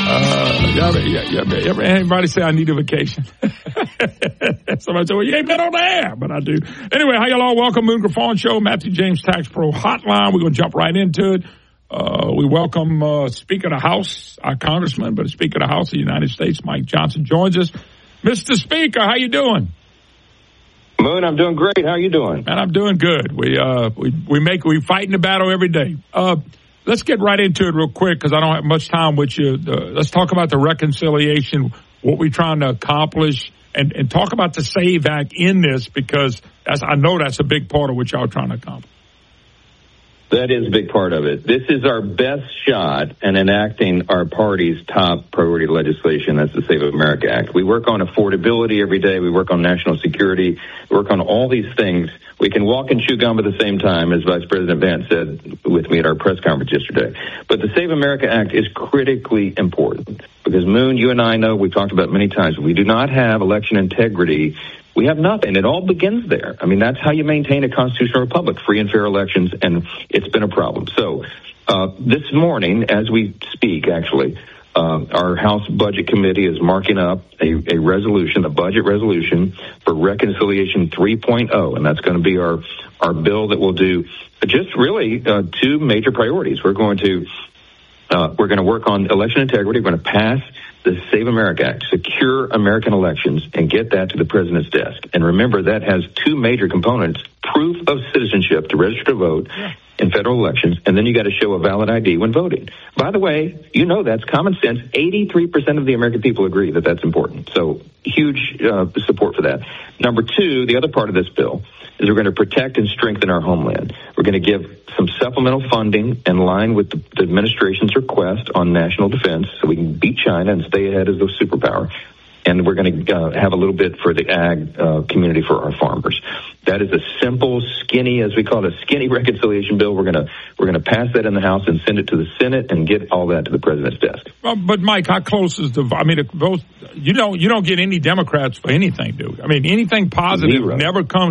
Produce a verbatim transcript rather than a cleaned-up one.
Uh, yeah, yeah, yeah, yeah, anybody say I need a vacation? Somebody say, well, you ain't been on the air, but I do. Anyway, how y'all all? Welcome, Moon Griffon Show, Matthew James Tax Pro Hotline. We're going to jump right into it. Uh, we welcome uh, Speaker of the House, our Congressman, but Speaker of the House of the United States, Mike Johnson, joins us. Mister Speaker, how you doing? Moon, I'm doing great. How you doing? Man, I'm doing good. We uh, we we make we fighting the battle every day. Uh, let's get right into it real quick because I don't have much time with you. Uh, let's talk about the reconciliation, what we're trying to accomplish, and, and talk about the SAVE Act in this because that's, I know that's a big part of what y'all are trying to accomplish. That is a big part of it. This is our best shot in enacting our party's top priority legislation. That's the Save America Act. We work on affordability every day. We work on national security. We work on all these things. We can walk and chew gum at the same time, as Vice President Vance said with me at our press conference yesterday. But the Save America Act is critically important because, Moon, you and I know, we've talked about many times, we do not have election integrity. We have nothing. It all begins there. I mean, that's how you maintain a constitutional republic, free and fair elections, and it's been a problem. So uh, this morning, as we speak, actually, uh, our House Budget Committee is marking up a, a resolution, a budget resolution for Reconciliation three point oh, and that's going to be our, our bill that will do just really uh, two major priorities. We're going to uh, we're going to work on election integrity. We're going to pass the Save America Act, secure American elections, and get that to the president's desk. And remember, that has two major components: proof of citizenship to register to vote yeah. in federal elections, and then you got to show a valid I D when voting. By the way, you know that's common sense. eighty-three percent of the American people agree that that's important. So huge uh, support for that. Number two, the other part of this bill is we're going to protect and strengthen our homeland. We're going to give some supplemental funding in line with the, the administration's request on national defense so we can beat China and stay ahead as the superpower. And we're going to uh, have a little bit for the ag uh, community for our farmers. That is a simple, skinny, as we call it, a skinny reconciliation bill. We're going to we're going to pass that in the House and send it to the Senate and get all that to the president's desk. Well, but Mike, how close is the? I mean, both you don't you don't get any Democrats for anything, dude. I mean, anything positive Zero. never comes